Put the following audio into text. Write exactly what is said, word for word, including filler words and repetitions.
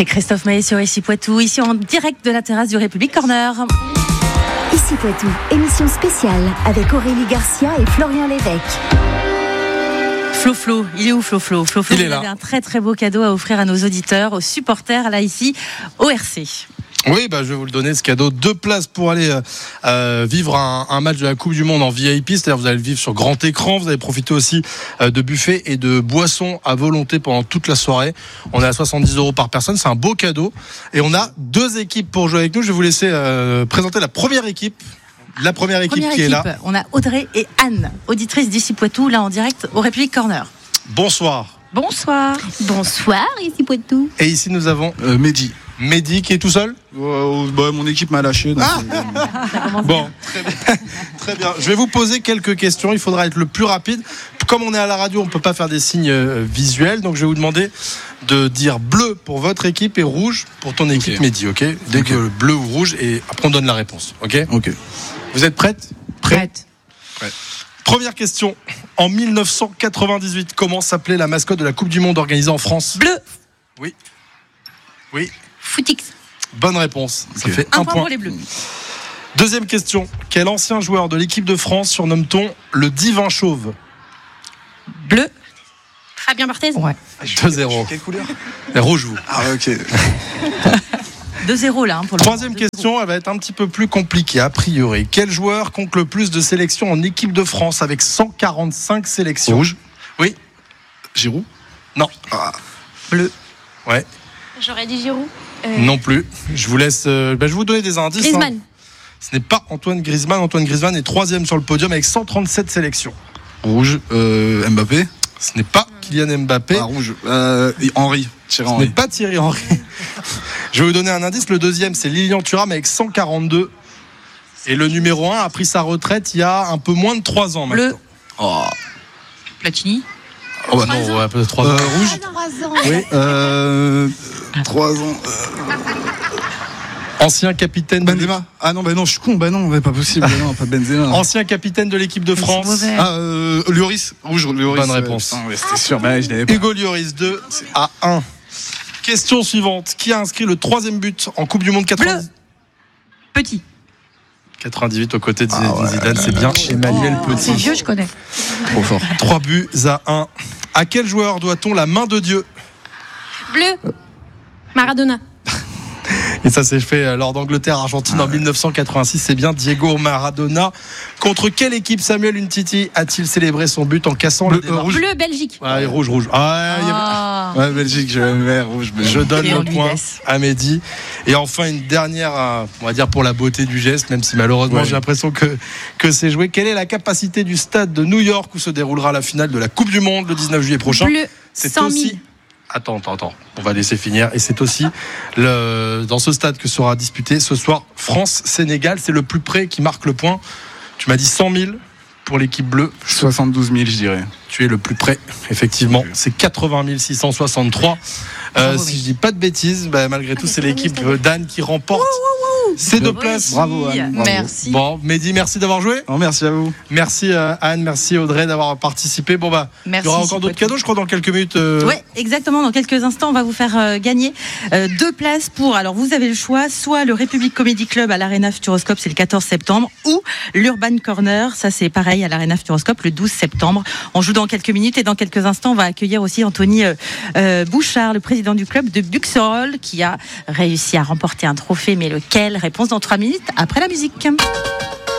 C'est Christophe Maé sur Ici Poitou, ici en direct de la terrasse du République Corner. Ici Poitou, émission spéciale avec Aurélie Garcia et Florian Lévesque. Flo Flo, il est où Flo Flo Flo Flo, il vous est là. avez un très très beau cadeau à offrir à nos auditeurs, aux supporters là ici au R C. Oui, bah, je vais vous le donner, ce cadeau. Deux places pour aller euh, vivre un, un match de la Coupe du Monde en V I P. C'est-à-dire vous allez le vivre sur grand écran. Vous allez profiter aussi euh, de buffets et de boissons à volonté pendant toute la soirée. On est à soixante-dix euros par personne. C'est un beau cadeau. Et on a deux équipes pour jouer avec nous. Je vais vous laisser euh, présenter la première équipe. La première équipe Première qui équipe, est là. on a Audrey et Anne, auditrices d'Ici Poitou, là en direct au République Corner. Bonsoir. Bonsoir. Bonsoir, Ici Poitou. Et ici, nous avons Euh, Mehdi. Mehdi qui est tout seul. Euh, bah, mon équipe m'a lâché. Donc, Ah euh, Ça commence Bon, très bien. Très bien. Je vais vous poser quelques questions. Il faudra être le plus rapide. Comme on est à la radio, on ne peut pas faire des signes euh, visuels. Donc, je vais vous demander de dire bleu pour votre équipe et rouge pour ton équipe, Ok. Mehdi. Ok. Dès Ok. que bleu ou rouge, et après on donne la réponse. Ok. ok. Vous êtes prête? Prête. Première question. En mille neuf cent quatre-vingt-dix-huit, comment s'appelait la mascotte de la Coupe du Monde organisée en France? Bleu. Oui. Oui. Footix. Bonne réponse. Ça Ok. fait Un, un, point, point. pour les bleus. Deuxième question. Quel ancien joueur de l'équipe de France surnomme-t-on le divin chauve? Bleu. Fabien Barthez. Ouais. deux zéro. Quelle couleur? Et rouge, vous. Ah, ok. deux zéro là hein, pour le Troisième moment. question, elle va être un petit peu plus compliquée a priori. Quel joueur compte le plus de sélections en équipe de France avec cent quarante-cinq sélections? Rouge. Oui. Giroud. Non. Bleu. Ouais. J'aurais dit Giroud. Euh, Non plus. Je vous laisse. euh, ben, je vais vous donner des indices. Griezmann. hein. Ce n'est pas Antoine Griezmann. Antoine Griezmann est troisième sur le podium avec cent trente-sept sélections. Rouge. Euh, Mbappé. Ce n'est pas Kylian Mbappé. Ah, rouge. Euh, et Henry. Thierry Ce n'est Henry. pas Thierry Henry. Je vais vous donner un indice. Le deuxième, c'est Lilian Thuram avec cent quarante-deux. Et le numéro un a pris sa retraite il y a un peu moins de trois ans Bleu. maintenant. Oh. Platini. Oh bah non, ouais, peut-être trois Euh, ans. rouge. trois ans. Oui. Euh, trois ans. Euh, Ancien capitaine de Benzema. Ah non, bah non, je suis con. Bah non, bah, pas possible. Bah non, pas Benzema. Ancien capitaine de l'équipe de Mais c'est France. mauvais. Ah, euh, Lloris. Rouge. Lloris. Bonne euh, réponse. putain, ouais, c'était sûr. Bah, je l'avais pas. Hugo Lloris deux à un. Question suivante. Qui a inscrit le troisième but en Coupe du Monde quatre-vingt-dix Petit. quatre-vingt-dix-huit aux côtés de Ah Zinedine ouais, Zidane, c'est bien Emmanuel Oh, c'est Petit. vieux, je connais. Trop fort. trois buts à un. À quel joueur doit-on la main de Dieu? Bleu. Maradona. Et ça s'est fait lors d'Angleterre-Argentine en mille neuf cent quatre-vingt-six. C'est bien Diego Maradona. Contre quelle équipe Samuel Umtiti a-t-il célébré son but en cassant Bleu, le démarche? euh, rouge. Bleu, Belgique. Ah, et rouge, rouge. Ah, il y avait- Ah. Ouais, Belgique, je vais rouge. Je Belgique. donne Et on le lui point laisse. à Mehdi. Et enfin, une dernière, euh, on va dire pour la beauté du geste, même si malheureusement Ouais. j'ai l'impression que, que c'est joué. Quelle est la capacité du stade de New York où se déroulera la finale de la Coupe du Monde le dix-neuf juillet prochain? Bleu. C'est cent aussi. mille. Attends, attends, attends. On va laisser finir. Et c'est aussi le, dans ce stade que sera disputé ce soir France-Sénégal. C'est le plus près qui marque le point. Tu m'as dit cent mille pour l'équipe bleue. soixante-douze mille, je dirais. Tu es le plus près, effectivement. Ok. C'est quatre-vingt mille six cent soixante-trois. Euh, Bravo, si mec. je dis pas de bêtises, bah, malgré tout, c'est l'équipe d'Anne qui remporte ces deux places. Bravo, Anne. Bravo. Merci. Bon, Mehdi, merci d'avoir joué. Oh, merci à vous. Merci euh, Anne, merci Audrey d'avoir participé. Bon bah, il Merci. y aura encore d'autres cadeaux, je crois, dans quelques minutes. euh, Oui, exactement. Dans quelques instants, on va vous faire euh, gagner euh, deux places pour. Alors, vous avez le choix, soit le République Comedy Club à l'Arena Futuroscope, c'est le quatorze septembre, ou l'Urban Corner, ça c'est pareil à l'Arena Futuroscope le douze septembre. On joue dans quelques minutes et dans quelques instants, on va accueillir aussi Anthony euh, euh, Bouchard, le président du club de Buxerolles, qui a réussi à remporter un trophée. Mais lequel? Réponse dans trois minutes après la musique.